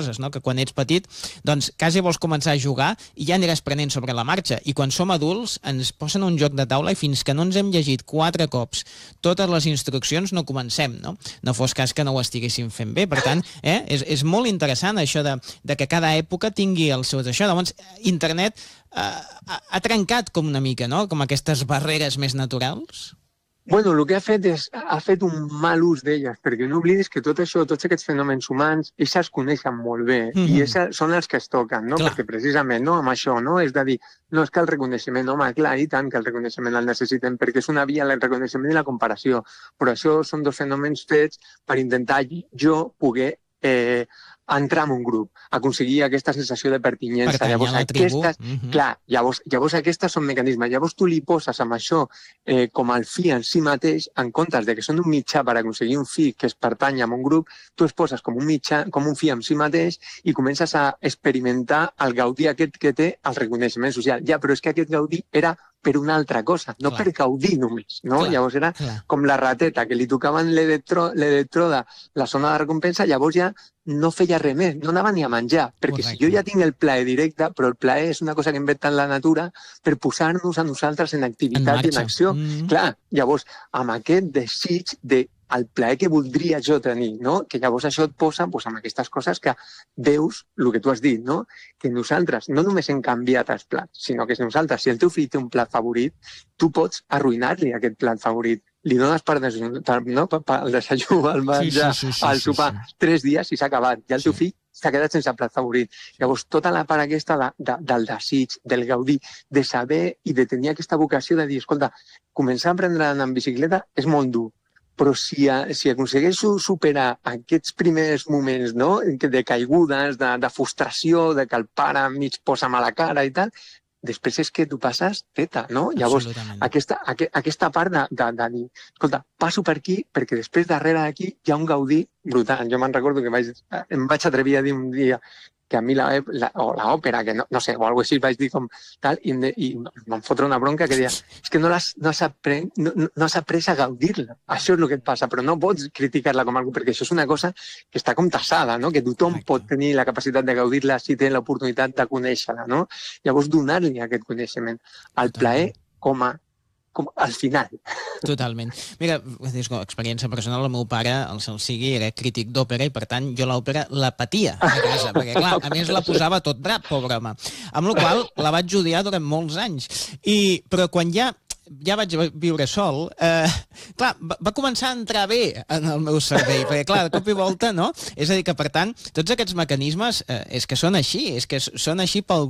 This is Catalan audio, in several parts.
coses, no? Que quan ets petit, doncs quasi vols començar a jugar i ja aniràs prenent sobre la marxa. I quan som adults ens posen un joc de taula i fins que no ens hem llegit 4 cops totes les instruccions no comencem, no? No fos cas que no ho estiguéssim fent bé. Per tant, és molt interessant això de que cada època tingui els seus això. Llavors, internet ha trencat com una mica, no? Com aquestes barreres més naturals. Bueno, el que ha fet un mal ús d'elles, perquè no oblidis que tot això, tots aquests fenòmens humans, ells es coneixen molt bé, i són els que es toquen, no? Perquè precisament, no, amb això, no? És de dir, no és que el reconeixement, home, clar, i tant que el reconeixement el necessitem, perquè és una via el reconeixement i la comparació, però això són dos fenòmens fets per intentar jo poder entrar en un grup, aconseguir aquesta sensació de pertinyença. Llavors, aquestes, clar, llavors aquestes són mecanismes. Llavors tu li poses amb això com el fi en si mateix, en comptes de que són un mitjà per aconseguir un fi que es pertany a un grup, tu es poses com un mitjà, com un fi en si mateix i comences a experimentar el gaudi aquest que té el reconeixement social. Ja, però és que aquest gaudi era per una altra cosa, no per gaudir només, no? Llavors era com la rateta, que li tocaven l'electroda, la zona de recompensa, llavors ja no feia res més, no anava ni a menjar, perquè si jo ja tinc el plaer directe, però el plaer és una cosa que inventa la natura per posar-nos a nosaltres en activitat i en acció. Clar, llavors, amb aquest desig de el plaer que voldria jo tenir, no? Que llavors això et posa amb aquestes coses que veus el que tu has dit, no? Que nosaltres no només hem canviat els plats, sinó que nosaltres, si el teu fill té un plat favorit, tu pots arruïnar-li aquest plat favorit. Li dones per el desayuno, el menjar, el sopar, 3 dies i s'ha acabat. I el teu fill s'ha quedat sense plat favorit. Llavors, tota la part aquesta del desig, del gaudir, de saber i de tenir aquesta vocació de dir, escolta, començar a aprendre a anar en bicicleta és molt dur, però si aconsegueixo superar aquests primers moments, no? De caigudes, de frustració, de que el pare mig posa mala cara i tal, després és que tu passes teta, no? Llavors, aquesta part de dir, escolta, passo per aquí perquè després darrere d'aquí hi ha un gaudi brutal. Jo me'n recordo que em vaig atrevir a dir un dia que a mi l'òpera, que no sé, o alguna cosa així, vaig dir com tal, i me'n fotre una bronca que deia, és que no has après a gaudir-la. Això és el que et passa, però no pots criticar-la com algú, perquè això és una cosa que està com tassada, no? Que tothom pot tenir la capacitat de gaudir-la si té l'oportunitat de conèixer-la, no? Llavors, donar-li aquest coneixement. El plaer com al final. Totalment. Mira, experiència personal, el meu pare, el seu sigui, era crític d'òpera i, per tant, jo l'òpera la patia a casa, perquè, clar, a més la posava tot drap, pobre home. Amb la qual la vaig odiar durant molts anys. Però quan ja vaig viure sol, clar, va començar a entrar bé en el meu cervell, perquè, clar, de cop i volta, no? És a dir, que, per tant, tots aquests mecanismes és que són així per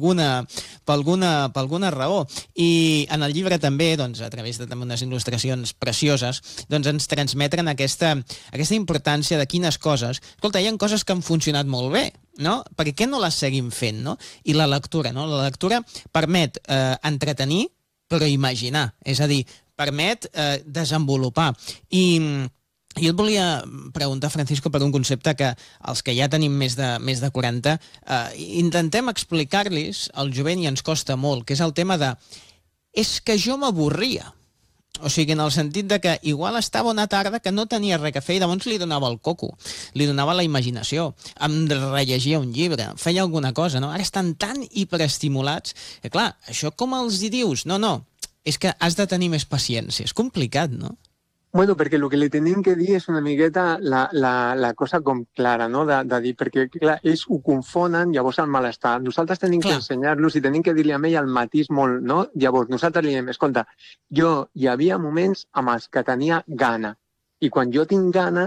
alguna raó. I en el llibre també, doncs, a través d'unes il·lustracions precioses, doncs ens transmeten aquesta importància de quines coses... Escolta, hi ha coses que han funcionat molt bé, no? Per què no les seguim fent, no? I la lectura, no? La lectura permet entretenir, però imaginar, és a dir, permet desenvolupar. I jo et volia preguntar, Francisco, per un concepte que els que ja tenim més de 40 intentem explicar-los al jovent i ens costa molt, que és el tema de és que jo m'avorria. O sigui, en el sentit de que igual estava una tarda que no tenia res a fer i llavors li donava el coco, li donava la imaginació, em rellegia un llibre, feia alguna cosa, no? Ara estan tan hiperestimulats que, clar, això com els hi dius? No, és que has de tenir més paciència. És complicat, no? Bueno, perquè el que li tenim que dir és una miqueta la cosa com clara, no? De dir, perquè, clar, ells ho confonen, llavors el malestar. Nosaltres tenim que ensenyar-los i tenim que dir-li a ell el matís molt, no? Llavors, nosaltres li diem, escolta, hi havia moments amb els que tenia gana, i quan jo tinc gana,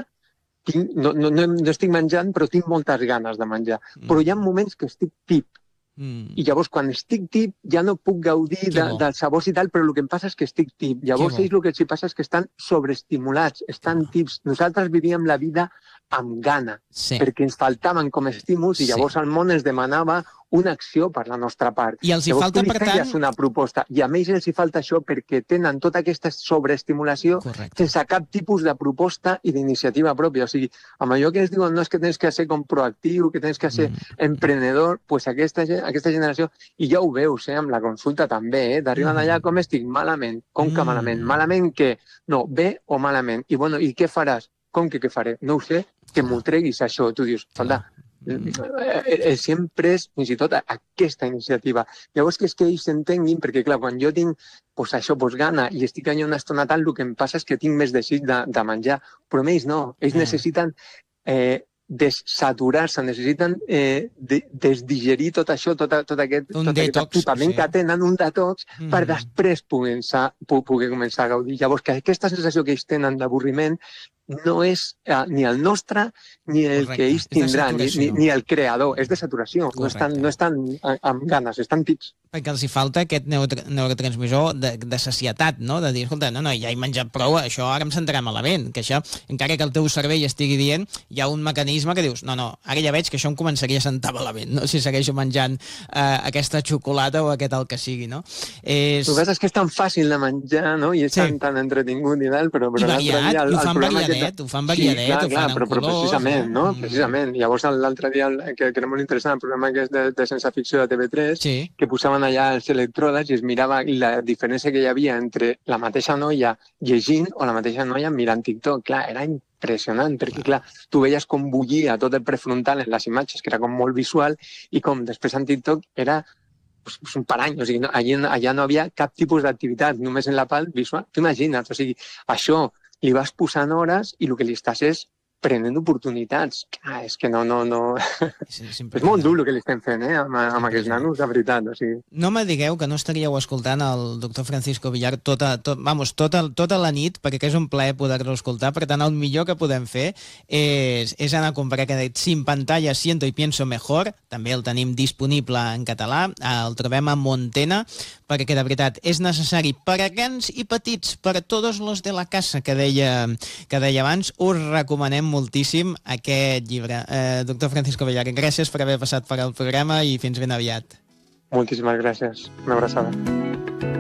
no estic menjant, però tinc moltes ganes de menjar. Però hi ha moments que estic tip, i llavors quan estic tip ja no puc gaudir dels sabors i tal, però el que em passa és que estic tip. Llavors ells el que els passa és que estan sobreestimulats, estan tips. Nosaltres vivíem la vida amb gana, perquè ens faltaven com a estímuls i llavors el món ens demanava una acció per la nostra part. I els hi falta, per tant... Llavors tu li feies una proposta, i a ells els hi falta això perquè tenen tota aquesta sobreestimulació sense cap tipus de proposta i d'iniciativa pròpia. O sigui, amb allò que ens diuen no és que tens que ser com proactiu, que tens que ser emprenedor, doncs aquesta generació, i ja ho veus, amb la consulta també, d'arribar allà com estic malament, com que malament, malament què? No, bé o malament. I bueno, i què faràs? Com que què faré? No ho sé, que m'ho treguis això. Tu dius, escolta, Els hi hem pres fins i tot aquesta iniciativa. Llavors, que és que ells s'entenguin, perquè clar, quan jo tinc pues, això, pues, gana i estic allà una estona tal, el que em passa és que tinc més desig de menjar. Però ells no, ells necessiten desaturar-se, necessiten desdigerir tot això, tot aquest equipament que tenen, un detox, per després poder començar a gaudir. Llavors, que aquesta sensació que ells tenen d'avorriment no és ni el nostre ni el que ells tindran, ni el creador. És de saturació. No estan amb ganes, estan tips. Perquè els hi falta aquest neurotransmissor de sacietat, no? De dir, escolta, no, ja he menjat prou, això ara em sentarà malament, que això, encara que el teu cervell estigui dient, hi ha un mecanisme que dius, no, ara ja veig que això em començaria a sentar malament, no? Si segueixo menjant aquesta xocolata o aquest el que sigui, no? El que passa és que és tan fàcil de menjar, no? I és tan entretingut i tal, però l'altre dia... I ho fan variadet, ho fan colors... Però precisament, no? Precisament. Llavors, l'altre dia, que era molt interessant, el programa que és de ciència ficció de TV3, que posaven allà els electrodes i es mirava la diferència que hi havia entre la mateixa noia llegint o la mateixa noia mirant TikTok. Clar, era impressionant, perquè clar, tu veies com bullia tot el prefrontal en les imatges, que era com molt visual, i com després en TikTok era un parany, o sigui, allà no havia cap tipus d'activitat, només en la part visual. T'imagines, o sigui, això li vas posant hores i el que li estàs és prenent oportunitats. Clar, és que no... És molt dur el que li estem fent, amb aquests nanos, de veritat. O sigui. No me digueu que no estaríeu escoltant el doctor Francisco Villar tota la nit, perquè és un plaer poder-lo escoltar. Per tant, el millor que podem fer és anar a comprar aquest Sin Pantalla, Siento y Pienso Mejor. També el tenim disponible en català. El trobem a Montena, perquè de veritat és necessari per a grans i petits, per a tots los de la casa, que deia abans. Us recomanem moltíssim aquest llibre. Doctor Francisco Villar, gràcies per haver passat per al programa i fins ben aviat. Moltíssimes gràcies. Una abraçada.